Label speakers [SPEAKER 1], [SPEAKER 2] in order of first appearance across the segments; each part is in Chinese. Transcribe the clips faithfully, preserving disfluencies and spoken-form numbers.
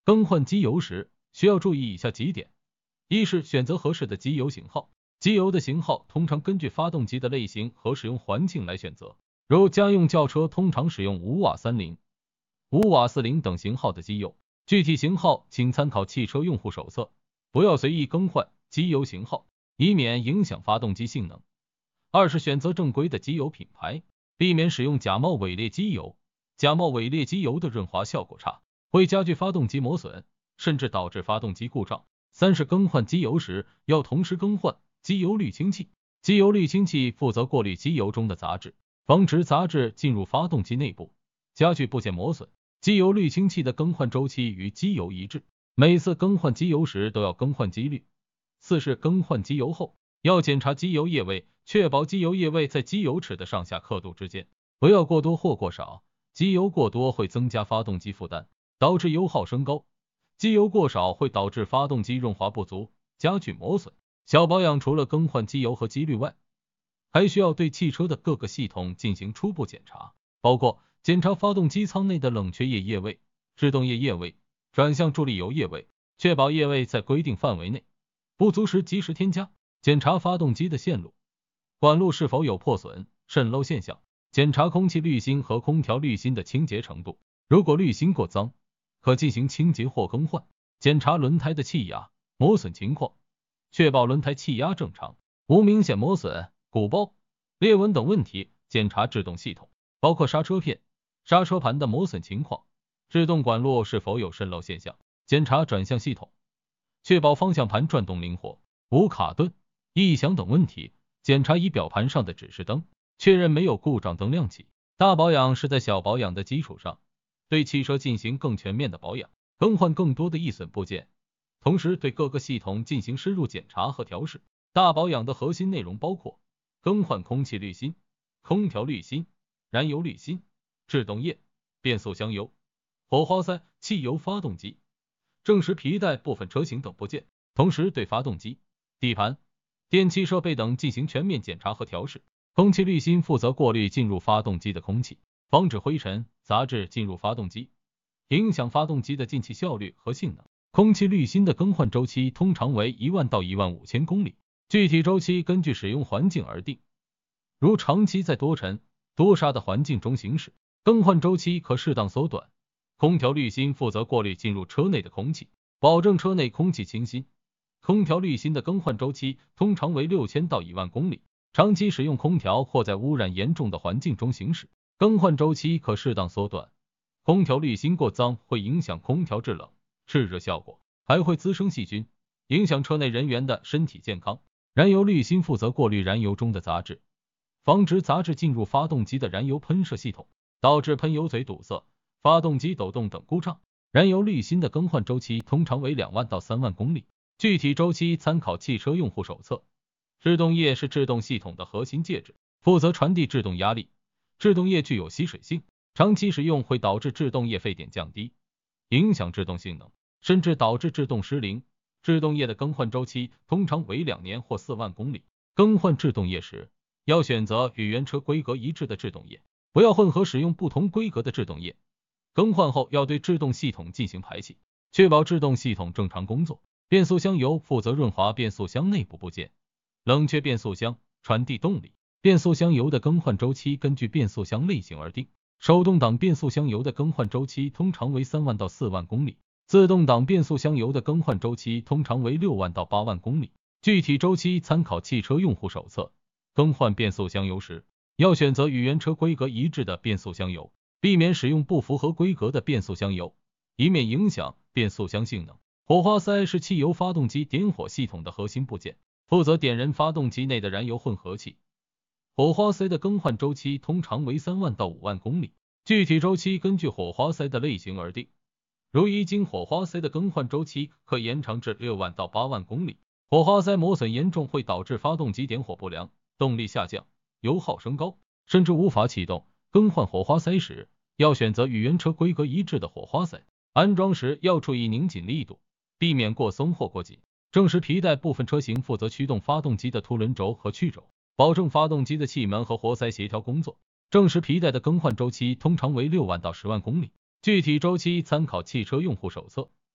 [SPEAKER 1] 更换机油时需要注意以下几点：一是选择合适的机油型号，机油的型号通常根据发动机的类型和使用环境来选择，如家用轿车通常使用五瓦三零、五瓦四零等型号的机油，具体型号请参考汽车用户手册，不要随意更换机油型号，以免影响发动机性能。二是选择正规的机油品牌，避免使用假冒伪劣机油，假冒伪劣机油的润滑效果差，会加剧发动机磨损，甚至导致发动机故障。三是更换机油时要同时更换机油滤清器，机油滤清器负责过滤机油中的杂质，防止杂质进入发动机内部，加剧部件磨损。机油滤清器的更换周期与机油一致，每次更换机油时都要更换机滤。四是更换机油后要检查机油液位，确保机油液位在机油尺的上下刻度之间，不要过多或过少，机油过多会增加发动机负担，导致油耗升高，机油过少会导致发动机润滑不足，加剧磨损。小保养除了更换机油和机滤外，还需要对汽车的各个系统进行初步检查，包括检查发动机舱内的冷却液液位、制动液液位、转向助力油液位，确保液位在规定范围内，不足时及时添加。检查发动机的线路、管路是否有破损、渗漏现象，检查空气滤芯和空调滤芯的清洁程度，如果滤芯过脏，可进行清洁或更换。检查轮胎的气压、磨损情况，确保轮胎气压正常，无明显磨损、鼓包、裂纹等问题。检查制动系统，包括刹车片、刹车盘的磨损情况，制动管路是否有渗漏现象。检查转向系统，确保方向盘转动灵活，无卡顿、异响等问题。检查仪表盘上的指示灯，确认没有故障灯亮起。大保养是在小保养的基础上，对汽车进行更全面的保养，更换更多的易损部件，同时对各个系统进行深入检查和调试。大保养的核心内容包括更换空气滤芯、空调滤芯、燃油滤芯、制动液、变速箱油、火花塞、汽油发动机、正时皮带部分车型等部件，同时对发动机、底盘、电气设备等进行全面检查和调试。空气滤芯负责过滤进入发动机的空气，防止灰尘、杂质进入发动机，影响发动机的进气效率和性能。空气滤芯的更换周期通常为一万到一万五千公里，具体周期根据使用环境而定，如长期在多尘、多沙的环境中行驶，更换周期可适当缩短。空调滤芯负责过滤进入车内的空气，保证车内空气清新。空调滤芯的更换周期通常为六千到一万公里，长期使用空调或在污染严重的环境中行驶，更换周期可适当缩短。空调滤芯过脏会影响空调制冷、制热效果，还会滋生细菌，影响车内人员的身体健康。燃油滤芯负责过滤燃油中的杂质，防止杂质进入发动机的燃油喷射系统，导致喷油嘴堵塞、发动机抖动等故障。燃油滤芯的更换周期通常为两万到三万公里，具体周期参考汽车用户手册。制动液是制动系统的核心介质，负责传递制动压力。制动液具有吸水性，长期使用会导致制动液沸点降低，影响制动性能，甚至导致制动失灵。制动液的更换周期通常为两年或四万公里。更换制动液时，要选择与原车规格一致的制动液，不要混合使用不同规格的制动液。更换后要对制动系统进行排气，确保制动系统正常工作。变速箱油负责润滑变速箱内部部件，冷却变速箱，传递动力。变速箱油的更换周期根据变速箱类型而定，手动挡变速箱油的更换周期通常为三万到四万公里，自动挡变速箱油的更换周期通常为六万到八万公里，具体周期参考汽车用户手册。更换变速箱油时，要选择与原车规格一致的变速箱油，避免使用不符合规格的变速箱油，以免影响变速箱性能。火花塞是汽油发动机点火系统的核心部件，负责点燃发动机内的燃油混合气。火花塞的更换周期通常为三万到五万公里，具体周期根据火花塞的类型而定。如一经火花塞的更换周期可延长至六万到八万公里。火花塞磨损严重会导致发动机点火不良，动力下降，油耗升高，甚至无法启动。更换火花塞时，要选择与原车规格一致的火花塞。安装时要注意拧紧力度，避免过松或过紧。正时皮带部分车型负责驱动发动机的凸轮轴和曲轴，保证发动机的气门和活塞协调工作。正时皮带的更换周期通常为六万到十万公里，具体周期参考汽车用户手册。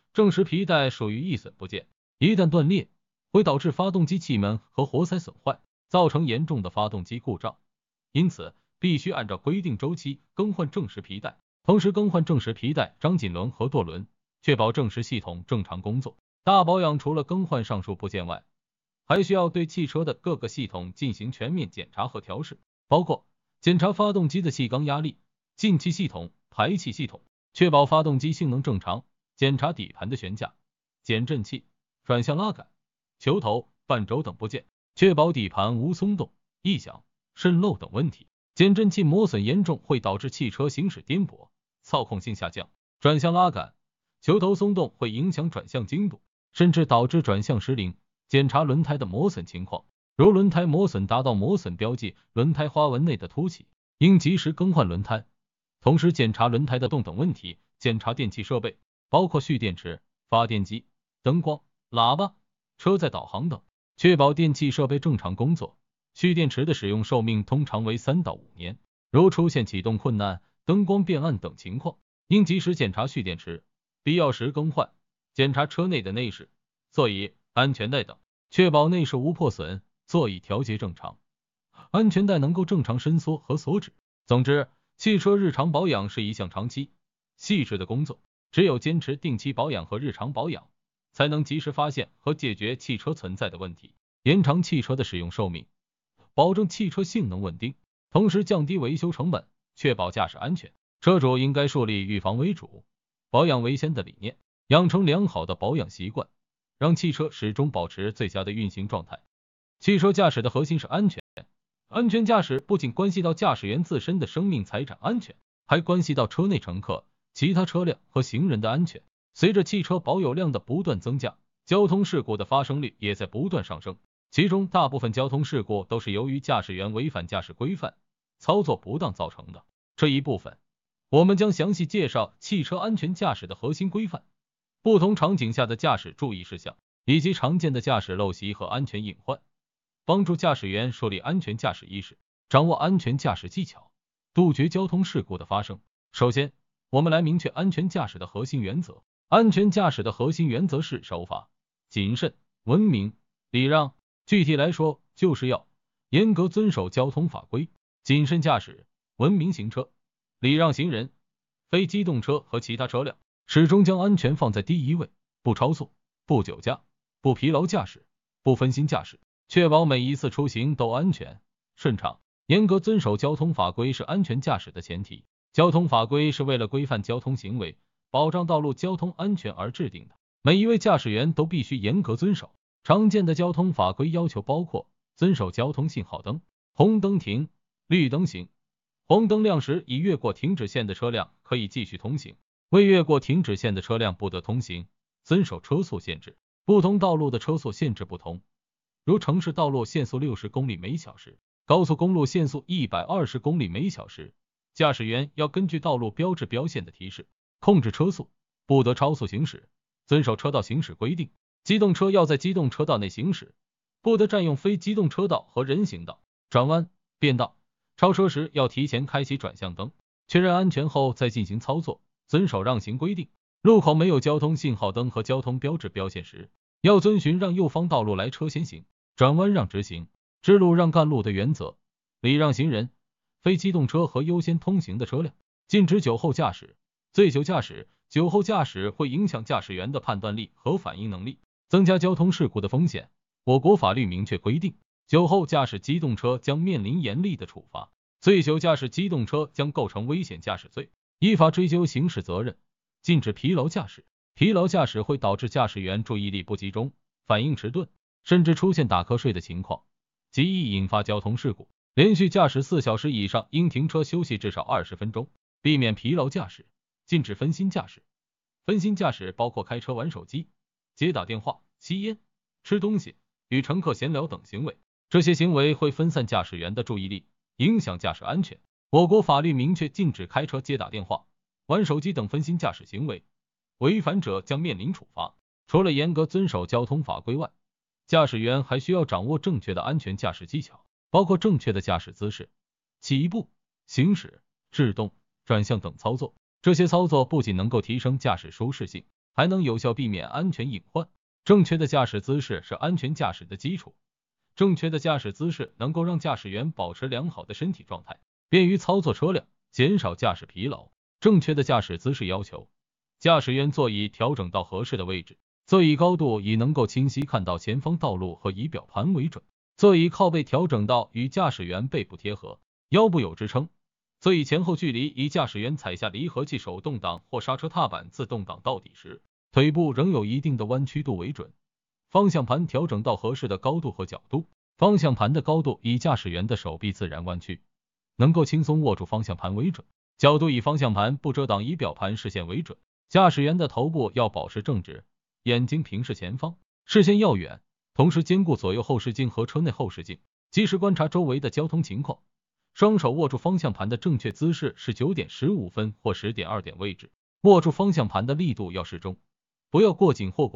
[SPEAKER 1] 正时皮带属于易损部件，一旦断裂，会导致发动机气门和活塞损坏，造成严重的发动机故障。因此，必须按照规定周期更换正时皮带，同时更换正时皮带、张紧轮和舵轮，确保正时系统正常工作。大保养除了更换上述部件外，还需要对汽车的各个系统进行全面检查和调试，包括检查发动机的气缸压力、进气系统、排气系统，确保发动机性能正常；检查底盘的悬架、减震器、转向拉杆、球头、半轴等部件，确保底盘无松动、异响、渗漏等问题。减震器磨损严重会导致汽车行驶颠簸、操控性下降；转向拉杆、球头松动会影响转向精度，甚至导致转向失灵。检查轮胎的磨损情况，如轮胎磨损达到磨损标记，轮胎花纹内的凸起，应及时更换轮胎。同时检查轮胎的动等问题，检查电气设备，包括蓄电池、发电机、灯光、喇叭、车载导航等，确保电气设备正常工作。蓄电池的使用寿命通常为三到五年，如出现启动困难、灯光变暗等情况，应及时检查蓄电池，必要时更换。检查车内的内饰、座椅、安全带等，确保内饰无破损，座椅调节正常，安全带能够正常伸缩和锁止。总之，汽车日常保养是一项长期、细致的工作，只有坚持定期保养和日常保养，才能及时发现和解决汽车存在的问题，延长汽车的使用寿命，保证汽车性能稳定，同时降低维修成本，确保驾驶安全。车主应该树立预防为主、保养为先的理念，养成良好的保养习惯，让汽车始终保持最佳的运行状态。汽车驾驶的核心是安全，安全驾驶不仅关系到驾驶员自身的生命财产安全，还关系到车内乘客、其他车辆和行人的安全。随着汽车保有量的不断增加，交通事故的发生率也在不断上升，其中大部分交通事故都是由于驾驶员违反驾驶规范、操作不当造成的。这一部分，我们将详细介绍汽车安全驾驶的核心规范、不同场景下的驾驶注意事项，以及常见的驾驶陋习和安全隐患，帮助驾驶员树立安全驾驶意识，掌握安全驾驶技巧，杜绝交通事故的发生。首先，我们来明确安全驾驶的核心原则。安全驾驶的核心原则是守法、谨慎、文明、礼让。具体来说，就是要严格遵守交通法规，谨慎驾驶，文明行车，礼让行人、非机动车和其他车辆，始终将安全放在第一位，不超速、不酒驾、不疲劳驾驶、不分心驾驶，确保每一次出行都安全顺畅。严格遵守交通法规是安全驾驶的前提。交通法规是为了规范交通行为，保障道路交通安全而制定的，每一位驾驶员都必须严格遵守。常见的交通法规要求包括遵守交通信号灯，红灯停，绿灯行，红灯亮时已越过停止线的车辆可以继续通行，未越过停止线的车辆不得通行。遵守车速限制，不同道路的车速限制不同，如城市道路限速六十公里每小时，高速公路限速一百二十公里每小时。驾驶员要根据道路标志标线的提示控制车速，不得超速行驶，遵守车道行驶规定。机动车要在机动车道内行驶，不得占用非机动车道和人行道。转弯、变道、超车时要提前开启转向灯，确认安全后再进行操作，遵守让行规定。路口没有交通信号灯和交通标志标线时，要遵循让右方道路来车先行，转弯让直行，支路让干路的原则，礼让行人、非机动车和优先通行的车辆，禁止酒后驾驶、醉酒驾驶。酒后驾驶会影响驾驶员的判断力和反应能力，增加交通事故的风险。我国法律明确规定，酒后驾驶机动车将面临严厉的处罚，醉酒驾驶机动车将构成危险驾驶罪，依法追究刑事责任。禁止疲劳驾驶，疲劳驾驶会导致驾驶员注意力不集中、反应迟钝，甚至出现打瞌睡的情况，极易引发交通事故。连续驾驶四小时以上应停车休息至少二十分钟，避免疲劳驾驶。禁止分心驾驶，分心驾驶包括开车玩手机、接打电话、吸烟、吃东西、与乘客闲聊等行为，这些行为会分散驾驶员的注意力，影响驾驶安全。我国法律明确禁止开车、接打电话、玩手机等分心驾驶行为，违反者将面临处罚。除了严格遵守交通法规外，驾驶员还需要掌握正确的安全驾驶技巧，包括正确的驾驶姿势、起步、行驶、制动、转向等操作。这些操作不仅能够提升驾驶舒适性， 还能有效避免安全隐患。正确的驾驶姿势是安全驾驶的基础。正确的驾驶姿势能够让驾驶员保持良好的身体状态，便于操作车辆，减少驾驶疲劳。正确的驾驶姿势要求驾驶员座椅调整到合适的位置，座椅高度以能够清晰看到前方道路和仪表盘为准，座椅靠背调整到与驾驶员背部贴合，腰部有支撑。座椅前后距离以驾驶员踩下离合器手动挡或刹车踏板自动挡到底时，腿部仍有一定的弯曲度为准。方向盘调整到合适的高度和角度，方向盘的高度以驾驶员的手臂自然弯曲，能够轻松握住方向盘为准，角度以方向盘不遮挡仪表盘视线为准。驾驶员的头部要保持正直，眼睛平视前方，视线要远，同时兼顾左右后视镜和车内后视镜，及时观察周围的交通情况。双手握住方向盘的正确姿势是九点十五分或十点二点位置，握住方向盘的力度要适中，不要过紧或过